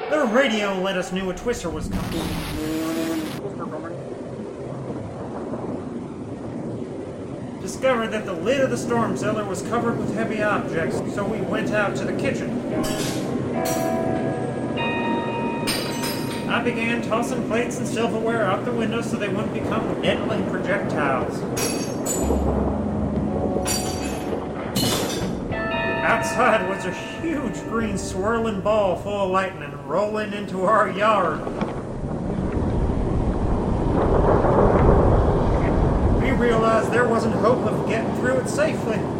The radio let us know a twister was coming. Discovered that the lid of the storm cellar was covered with heavy objects, so we went out to the kitchen. I began tossing plates and silverware out the window so they wouldn't become deadly projectiles. Outside was a huge green swirling ball full of lightning rolling into our yard. We realized there wasn't hope of getting through it safely.